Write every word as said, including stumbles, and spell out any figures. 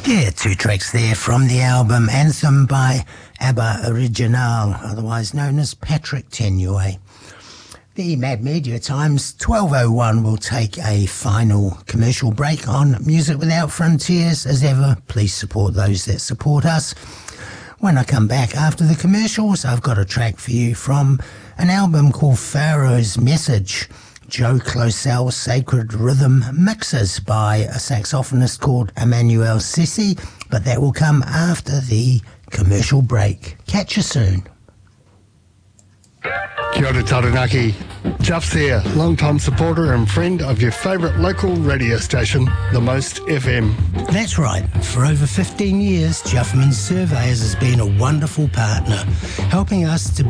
Yeah, two tracks there from the album Anthem by ABBA Original, otherwise known as Patrick Tenuay. The Mad Media Times twelve oh one will take a final commercial break on Music Without Frontiers. As ever, please support those that support us. When I come back after the commercials, I've got a track for you from an album called Pharaoh's Message, Joe Closel's Sacred Rhythm Mixes by a saxophonist called Emmanuel Sissi, but that will come after the commercial break. Catch you soon. Kia ora Taranaki. Juff's here, long-time supporter and friend of your favourite local radio station, The Most F M. That's right. For over fifteen years, Juffman Surveyors has been a wonderful partner, helping us to